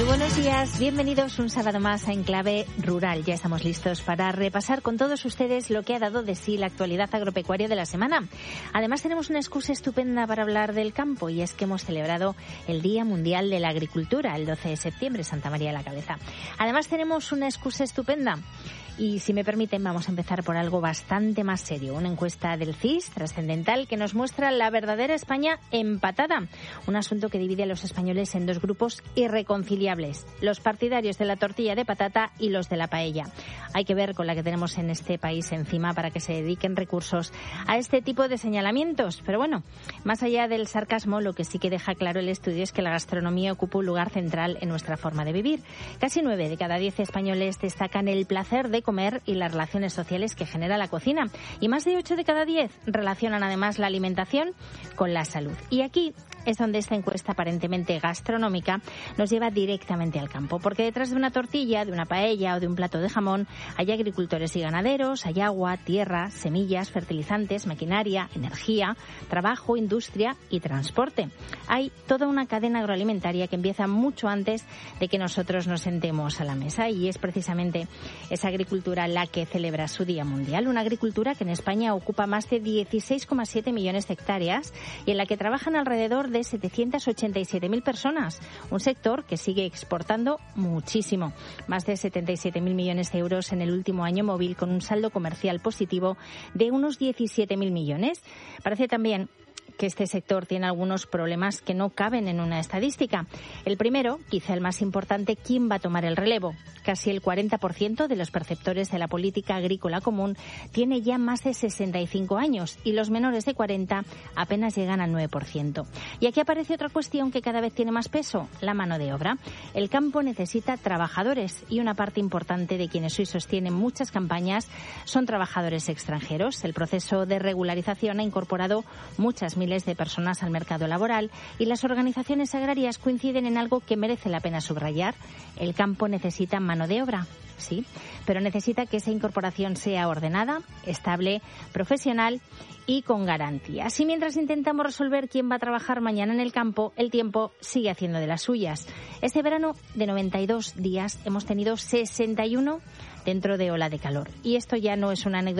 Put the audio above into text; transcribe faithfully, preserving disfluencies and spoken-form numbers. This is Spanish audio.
Buenos días, bienvenidos un sábado más a Enclave Rural. Ya estamos listos para repasar con todos ustedes lo que ha dado de sí la actualidad agropecuaria de la semana. Además tenemos una excusa estupenda para hablar del campo y es que hemos celebrado el Día Mundial de la Agricultura, el doce de septiembre, Santa María la Cabeza. Además tenemos una excusa estupenda. Y si me permiten, vamos a empezar por algo bastante más serio. Una encuesta del C I S trascendental que nos muestra la verdadera España empatada. Un asunto que divide a los españoles en dos grupos irreconciliables. Los partidarios de la tortilla de patata y los de la paella. Hay que ver con la que tenemos en este país encima para que se dediquen recursos a este tipo de señalamientos. Pero bueno, más allá del sarcasmo, lo que sí que deja claro el estudio es que la gastronomía ocupa un lugar central en nuestra forma de vivir. Casi nueve de cada diez españoles destacan el placer de comer y las relaciones sociales que genera la cocina. Y más de ocho de cada diez relacionan además la alimentación con la salud. Y aquí es donde esta encuesta aparentemente gastronómica nos lleva directamente al campo, porque detrás de una tortilla, de una paella o de un plato de jamón hay agricultores y ganaderos, hay agua, tierra, semillas, fertilizantes, maquinaria, energía, trabajo, industria y transporte. Hay toda una cadena agroalimentaria que empieza mucho antes de que nosotros nos sentemos a la mesa y es precisamente esa agricultura la que celebra su Día Mundial, una agricultura que en España ocupa más de dieciséis coma siete millones de hectáreas y en la que trabajan alrededor de setecientas ochenta y siete mil personas, un sector que sigue exportando muchísimo, más de setenta y siete mil millones de euros en el último año móvil con un saldo comercial positivo de unos diecisiete mil millones. Parece también que este sector tiene algunos problemas que no caben en una estadística. El primero, quizá el más importante, ¿quién va a tomar el relevo? Casi el cuarenta por ciento de los perceptores de la política agrícola común tiene ya más de sesenta y cinco años y los menores de cuarenta apenas llegan al nueve por ciento. Y aquí aparece otra cuestión que cada vez tiene más peso, la mano de obra. El campo necesita trabajadores y una parte importante de quienes hoy sostienen muchas campañas son trabajadores extranjeros. El proceso de regularización ha incorporado muchas miles de personas al mercado laboral y las organizaciones agrarias coinciden en algo que merece la pena subrayar. El campo necesita mano de obra, sí, pero necesita que esa incorporación sea ordenada, estable, profesional y con garantías. Y mientras intentamos resolver quién va a trabajar mañana en el campo, el tiempo sigue haciendo de las suyas. Este verano de noventa y dos días hemos tenido sesenta y uno dentro de ola de calor. Y esto ya no es una anécdota